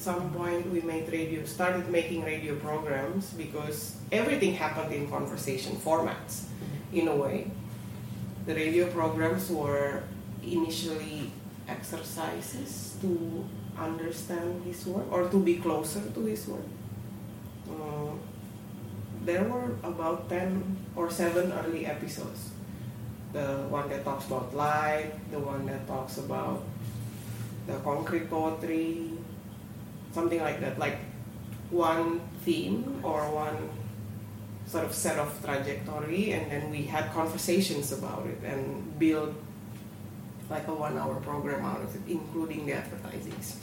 at some point we started making radio programs because everything happened in conversation formats. In a way, the radio programs were initially exercises to understand his work or to be closer to his work. There were about 10 or 7 early episodes. The one that talks about light, the one that talks about the concrete poetry, something like that, like one theme or one sort of set of trajectory, and then we had conversations about it and built like a 1-hour program out of it, including the advertisings.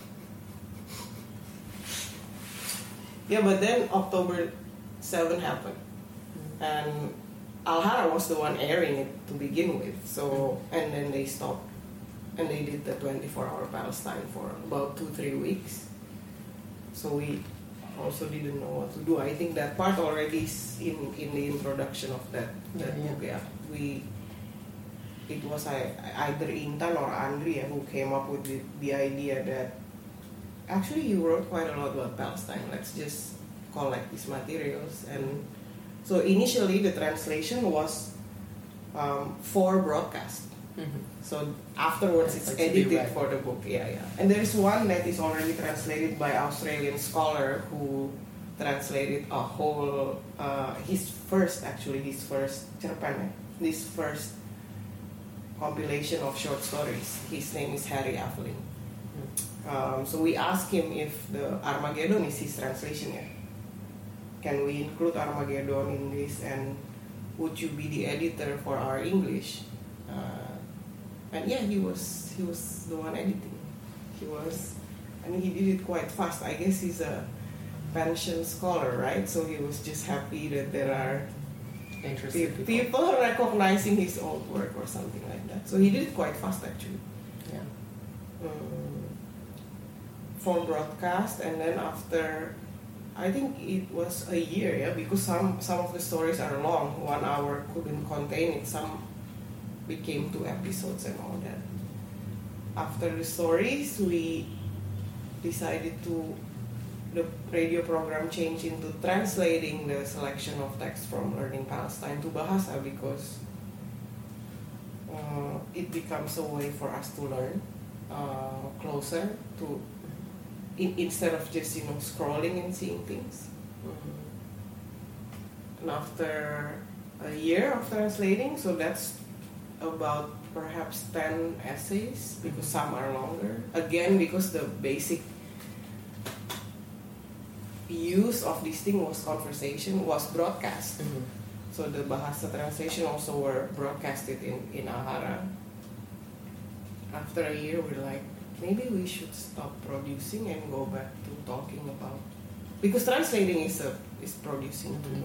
Yeah, but then October 7 happened, and Alhara was the one airing it to begin with. So, and then they stopped, and they did the 24-hour Palestine for about 2-3 weeks. So we also didn't know what to do. I think that part already is in the introduction of that book. Yeah, it was either Intan or Andri who came up with the idea that actually you wrote quite a lot about Palestine. Let's just collect these materials. And so initially the translation was for broadcast. So afterwards it's edited for the book. And there is one that is already translated by Australian scholar who translated a whole his first cerpen, this first compilation of short stories. His name is Harry Avelin. So we asked him if the Armageddon is his translation yet. Can we include Armageddon in this, and would you be the editor for our English? And yeah, he was the one editing. He did it quite fast. I guess he's a pension scholar, right? So he was just happy that there are interested people recognizing his old work or something like that. So he did it quite fast, actually. Yeah. For broadcast, and then after, I think it was a year, because some of the stories are long. 1 hour couldn't contain it. Some became 2 episodes and all that. After the stories, we decided the radio program changed into translating the selection of text from Learning Palestine to Bahasa, because it becomes a way for us to learn closer to, instead of just scrolling and seeing things. And after a year of translating, so that's about perhaps 10 essays, because some are longer. Again, because the basic use of this thing was broadcast. So the Bahasa translation also were broadcasted in Alhara. After a year, we're like, maybe we should stop producing and go back to talking about, because translating is producing too.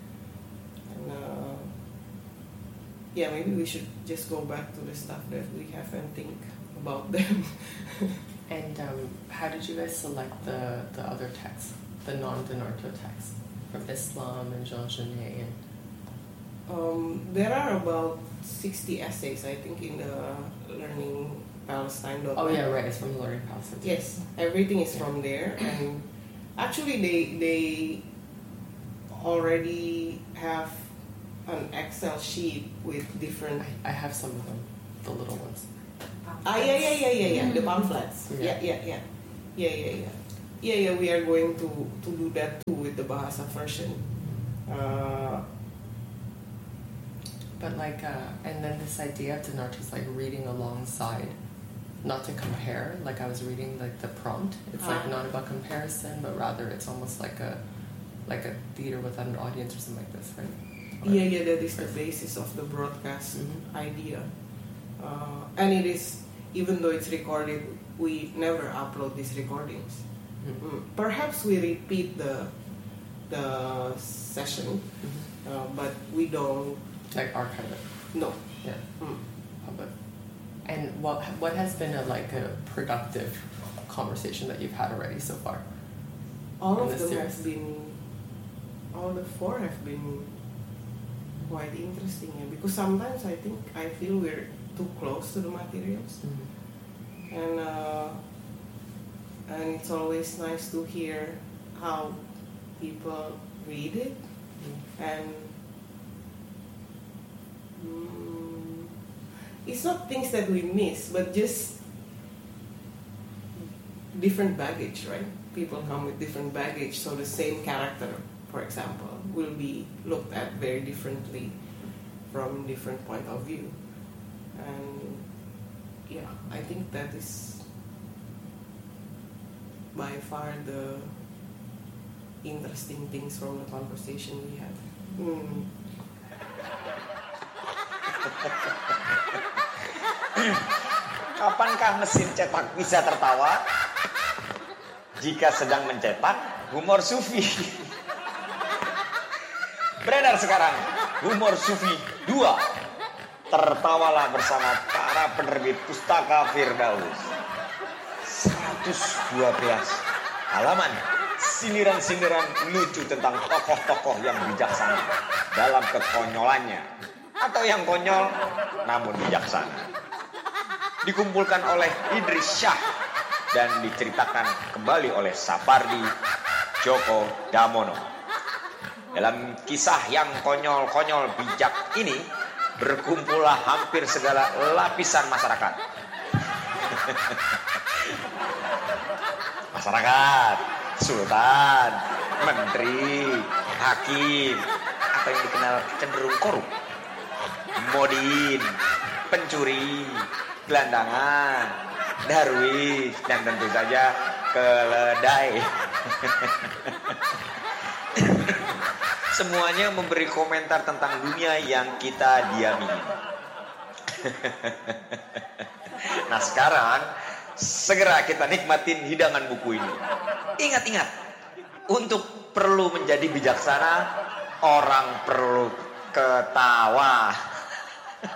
And maybe we should just go back to the stuff that we have and think about them. And how did you guys select the other texts, the non-Dinarto texts from Islam and Jean Genet? There are about 60 essays, I think, in the Learning Palestine. Oh yeah, right. It's from Learning Palestine. Yes, everything is from there, and actually they already have an Excel sheet with different. I have some of them, the little ones. Yeah. The pamphlets. Yeah. We are going to do that too with the Bahasa version. But and then this idea of Dinarto's reading alongside, not to compare. I was reading the prompt. It's not about comparison, but rather it's almost like a theater without an audience or something like this, right? That is the basis of the broadcast idea. And it is, even though it's recorded, we never upload these recordings. Perhaps we repeat the session, but we don't archive it. No. Yeah. But, and what has been a productive conversation that you've had already so far? All the 4 have been quite interesting, because sometimes I feel we're too close to the materials, and it's always nice to hear how people read it, and it's not things that we miss, but just different baggage, right? People come with different baggage, so the same character, for example, will be looked at very differently from different point of view. And yeah, I think that is by far the interesting things from the conversation we had. Kapankah mesin cetak bisa tertawa? Jika sedang mencetak humor sufi. Beredar sekarang humor sufi 2. Tertawalah bersama para penerbit Pustaka Firdaus. 112 halaman sindiran-sindiran lucu tentang tokoh-tokoh yang bijaksana dalam kekonyolannya, atau yang konyol namun bijaksana. Dikumpulkan oleh Idris Syah dan diceritakan kembali oleh Sapardi Djoko Damono. Dalam kisah yang konyol-konyol bijak ini berkumpullah hampir segala lapisan masyarakat. Masyarakat, sultan, menteri, hakim, atau yang dikenal cenderung korup, modin, pencuri, gelandangan, darwis, dan tentu saja keledai. Semuanya memberi komentar tentang dunia yang kita diami. Nah sekarang segera kita nikmatin hidangan buku ini. Ingat-ingat, untuk perlu menjadi bijaksana, orang perlu ketawa.